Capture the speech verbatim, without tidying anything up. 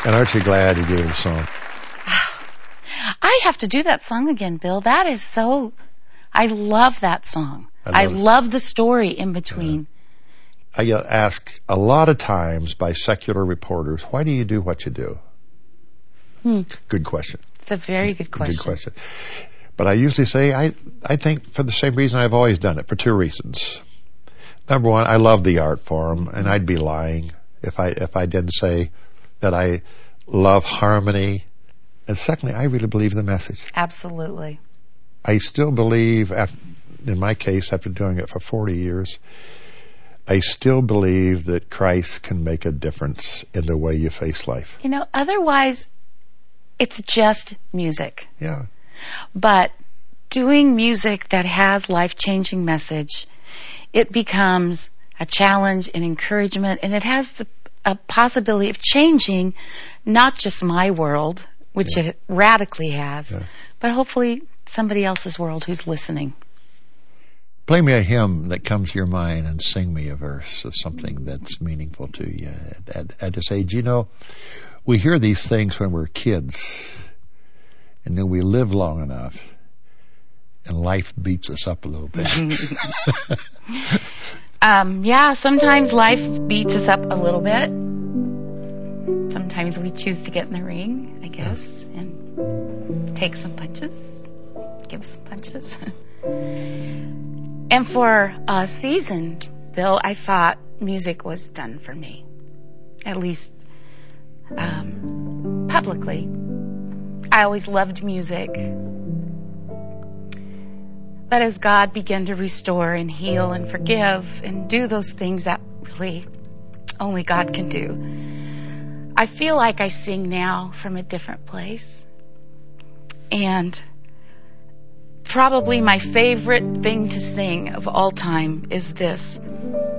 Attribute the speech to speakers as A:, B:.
A: And aren't you glad he gave the song?
B: I have to do that song again, Bill. That is so... I love that song. I love, I love the story in between.
A: Uh, I get asked a lot of times by secular reporters, why do you do what you do?
B: Hmm.
A: Good question.
B: It's a very good question.
A: Good question. But I usually say, I, I think for the same reason I've always done it, for two reasons. Number one, I love the art form, and I'd be lying if I if I didn't say that I love harmony. And secondly, I really believe the message.
B: Absolutely.
A: I still believe, after, in my case, after doing it for forty years, I still believe that Christ can make a difference in the way you face life.
B: You know, otherwise, it's just music.
A: Yeah.
B: But doing music that has life-changing message, it becomes a challenge and encouragement, and it has the a possibility of changing not just my world, which yeah. it radically has, yeah. but hopefully somebody else's world who's listening.
A: Play me a hymn that comes to your mind and sing me a verse of something that's meaningful to you at, at, at this age. You know, we hear these things when we're kids, and then we live long enough, and life beats us up a little bit.
B: um, yeah, sometimes life beats us up a little bit. Sometimes we choose to get in the ring, I guess, yeah. and take some punches, give some punches. And for a season, Bill, I thought music was done for me, at least um, publicly. I always loved music. But as God began to restore and heal and forgive and do those things that really only God can do, I feel like I sing now from a different place. And probably my favorite thing to sing of all time is this.